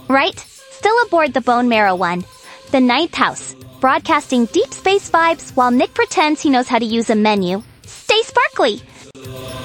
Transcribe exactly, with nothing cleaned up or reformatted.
Right? Still aboard the Bone Marrow one. The Ninth House, broadcasting deep space vibes while Nick pretends he knows how to use a menu. Stay sparkly!